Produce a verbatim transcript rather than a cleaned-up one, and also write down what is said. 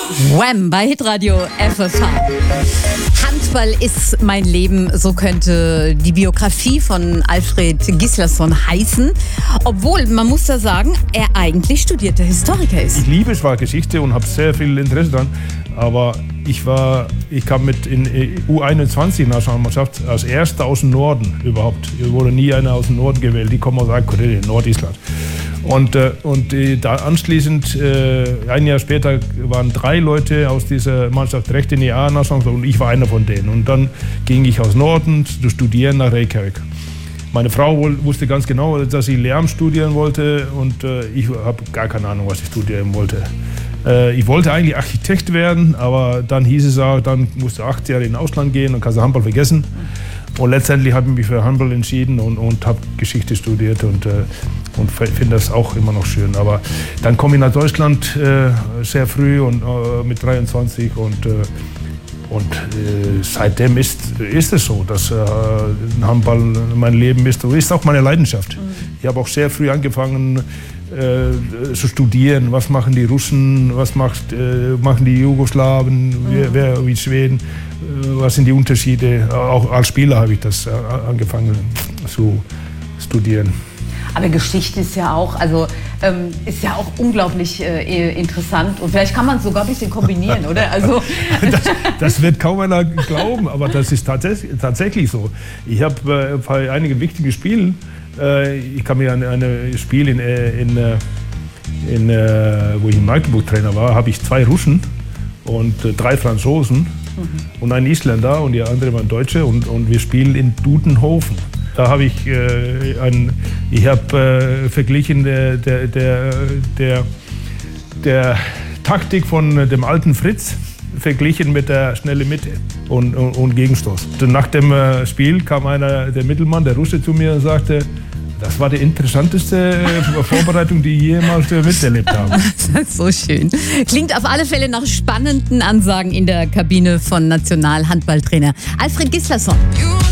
Wham! Bei Hitradio F F H. Handball ist mein Leben, so könnte die Biografie von Alfred Gislason heißen. Obwohl, man muss da sagen, er eigentlich studierter Historiker ist. Ich liebe zwar Geschichte und habe sehr viel Interesse daran, aber ich war, ich kam mit in U einundzwanzig-Nationalmannschaft als Erster aus dem Norden überhaupt. Es wurde nie einer aus dem Norden gewählt, die kommen aus Akureyri, Nordisland. Und, äh, und äh, da anschließend, äh, ein Jahr später, waren drei Leute aus dieser Mannschaft direkt in die A-Nationalmannschaft und ich war einer von denen. Und dann ging ich aus Norden zu studieren nach Reykjavik. Meine Frau wusste ganz genau, dass sie Lehramt studieren wollte und äh, ich habe gar keine Ahnung, was ich studieren wollte. Äh, ich wollte eigentlich Architekt werden, aber dann hieß es auch, dann musst du acht Jahre in Ausland gehen und kannst du Handball vergessen. Und letztendlich habe ich mich für Handball entschieden und, und habe Geschichte studiert und, äh, und finde das auch immer noch schön. Aber dann komme ich nach Deutschland äh, sehr früh und, äh, mit dreiundzwanzig und, äh, und äh, seitdem ist, ist es so, dass äh, Handball mein Leben ist und ist auch meine Leidenschaft. Mhm. Ich habe auch sehr früh angefangen äh, zu studieren, was machen die Russen, was macht, äh, machen die Jugoslawen, mhm. wer, wer wie Schweden. Was sind die Unterschiede? Auch als Spieler habe ich das angefangen zu studieren. Aber Geschichte ist ja auch, also ähm, ist ja auch unglaublich äh, interessant und vielleicht kann man es sogar ein bisschen kombinieren, oder? Also das, das wird kaum einer glauben, aber das ist tats tatsächlich so. Ich habe äh, bei einigen wichtigen Spielen, äh, ich kann mir an ein Spiel in, in, in, in wo ich in Magdeburg Trainer war, habe ich zwei Russen und äh, drei Franzosen. Mhm. Und ein Isländer und die andere waren Deutsche und, und wir spielen in Dudenhofen. Da habe ich äh, ein, ich habe äh, verglichen der, der, der, der, der Taktik von dem alten Fritz verglichen mit der schnelle Mitte und, und, und Gegenstoß. Und nach dem äh, Spiel kam einer, der Mittelmann, der Russe, zu mir und sagte: Das war die interessanteste Vorbereitung, die ich jemals miterlebt habe. Das ist so schön. Klingt auf alle Fälle nach spannenden Ansagen in der Kabine von Nationalhandballtrainer Alfred Gislason.